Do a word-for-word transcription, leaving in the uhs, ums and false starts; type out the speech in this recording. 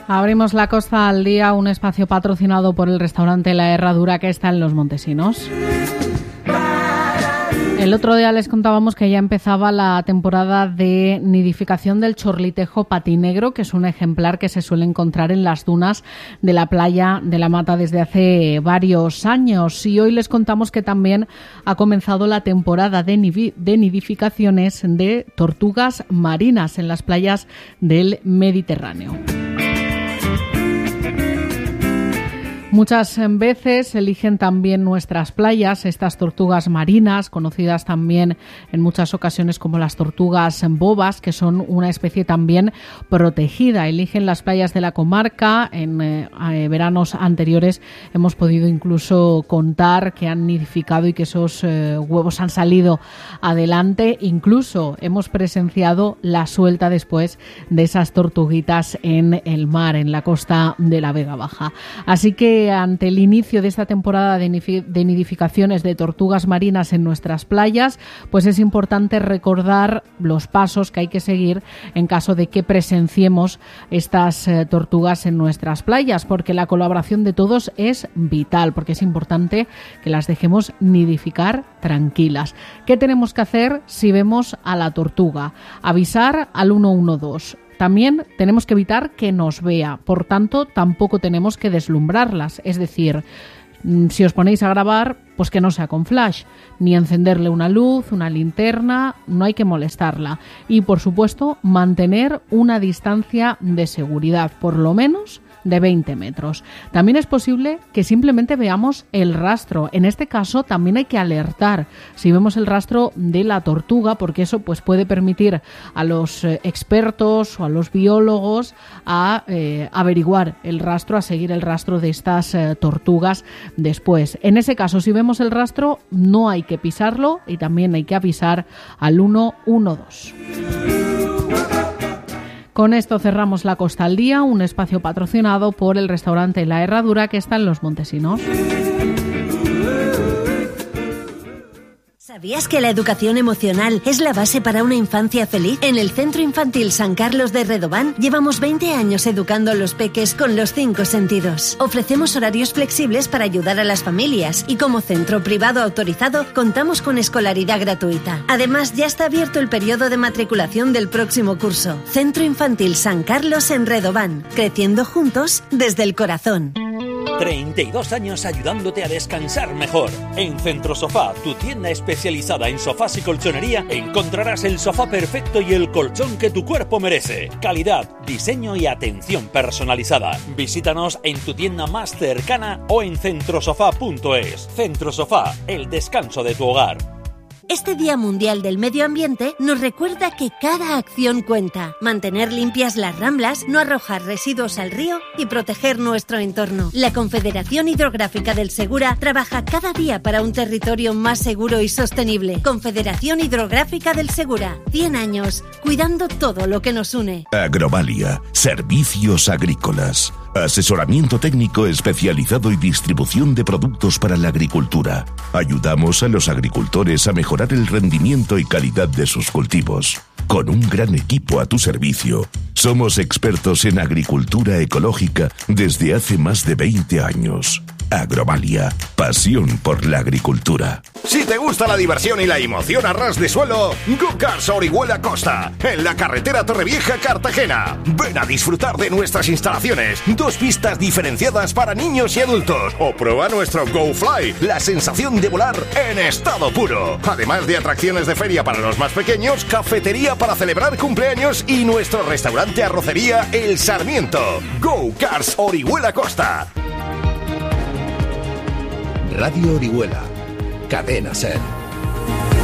Abrimos la Costa al Día, un espacio patrocinado por el restaurante La Herradura que está en Los Montesinos. El otro día les contábamos que ya empezaba la temporada de nidificación del chorlitejo patinegro, que es un ejemplar que se suele encontrar en las dunas de la playa de la Mata desde hace varios años. Y hoy les contamos que también ha comenzado la temporada de, nivi- de nidificaciones de tortugas marinas en las playas del Mediterráneo. Muchas veces eligen también nuestras playas estas tortugas marinas, conocidas también en muchas ocasiones como las tortugas bobas, que son una especie también protegida. Eligen las playas de la comarca. En eh, veranos anteriores hemos podido incluso contar que han nidificado y que esos eh, huevos han salido adelante. Incluso hemos presenciado la suelta después de esas tortuguitas en el mar, en la costa de la Vega Baja. Así que ante el inicio de esta temporada de nidificaciones de tortugas marinas en nuestras playas, pues es importante recordar los pasos que hay que seguir en caso de que presenciemos estas eh, tortugas en nuestras playas, porque la colaboración de todos es vital, porque es importante que las dejemos nidificar tranquilas. ¿Qué tenemos que hacer si vemos a la tortuga? Avisar al uno uno dos. También tenemos que evitar que nos vea, por tanto, tampoco tenemos que deslumbrarlas. Es decir, si os ponéis a grabar, pues que no sea con flash, ni encenderle una luz, una linterna, no hay que molestarla. Y, por supuesto, mantener una distancia de seguridad, por lo menos de veinte metros. También es posible que simplemente veamos el rastro. En este caso también hay que alertar si vemos el rastro de la tortuga, porque eso pues puede permitir a los eh, expertos o a los biólogos a eh, averiguar el rastro, a seguir el rastro de estas eh, tortugas después. En ese caso, si vemos el rastro, no hay que pisarlo y también hay que avisar al uno uno dos. Con esto cerramos la Costa al Día, un espacio patrocinado por el restaurante La Herradura que está en Los Montesinos. ¿Sabías que la educación emocional es la base para una infancia feliz? En el Centro Infantil San Carlos de Redován llevamos veinte años educando a los peques con los cinco sentidos. Ofrecemos horarios flexibles para ayudar a las familias y como centro privado autorizado contamos con escolaridad gratuita. Además, ya está abierto el periodo de matriculación del próximo curso. Centro Infantil San Carlos en Redován, creciendo juntos desde el corazón. treinta y dos años ayudándote a descansar mejor. En Centrosofá, tu tienda especializada en sofás y colchonería, encontrarás el sofá perfecto y el colchón que tu cuerpo merece. Calidad, diseño y atención personalizada. Visítanos en tu tienda más cercana o en centrosofá punto es. Centrosofá, el descanso de tu hogar. Este Día Mundial del Medio Ambiente nos recuerda que cada acción cuenta. Mantener limpias las ramblas, no arrojar residuos al río y proteger nuestro entorno. La Confederación Hidrográfica del Segura trabaja cada día para un territorio más seguro y sostenible. Confederación Hidrográfica del Segura. cien años, cuidando todo lo que nos une. Agrovalia, servicios agrícolas. Asesoramiento técnico especializado y distribución de productos para la agricultura. Ayudamos a los agricultores a mejorar el rendimiento y calidad de sus cultivos. Con un gran equipo a tu servicio, somos expertos en agricultura ecológica desde hace más de veinte años. Agrovalia, pasión por la agricultura. Si te gusta la diversión y la emoción a ras de suelo, Go Cars Orihuela Costa, en la carretera Torrevieja-Cartagena. Ven a disfrutar de nuestras instalaciones, dos pistas diferenciadas para niños y adultos. O prueba nuestro Go Fly, la sensación de volar en estado puro. Además de atracciones de feria para los más pequeños, cafetería para celebrar cumpleaños y nuestro restaurante arrocería El Sarmiento. Go Cars Orihuela Costa. Radio Orihuela, Cadena Ser.